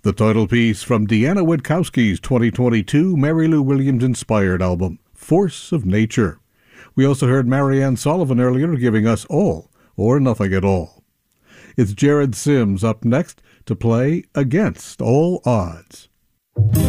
the title piece from Deanna Witkowski's 2022 Mary Lou Williams-inspired album, Force of Nature. We also heard Marianne Sullivan earlier giving us All or Nothing at All. It's Jared Sims up next to play Against All Odds.